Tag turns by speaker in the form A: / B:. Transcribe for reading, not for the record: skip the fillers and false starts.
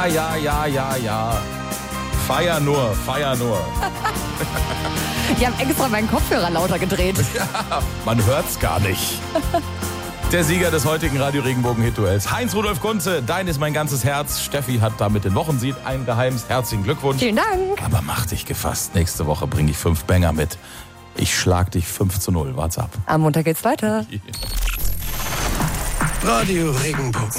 A: Ja. Feier nur.
B: Die haben extra meinen Kopfhörer lauter gedreht.
A: Ja, man hört's gar nicht. Der Sieger des heutigen Radio-Regenbogen-Hit-Duells, Heinz-Rudolf Kunze, dein ist mein ganzes Herz. Steffi hat damit den Wochensieg eingeheimst. Herzlichen Glückwunsch.
B: Vielen Dank.
A: Aber mach dich gefasst. Nächste Woche bringe ich 5 Banger mit. Ich schlag dich 5-0. Wart's ab.
B: Am Montag geht's weiter.
C: Radio Regenbogen.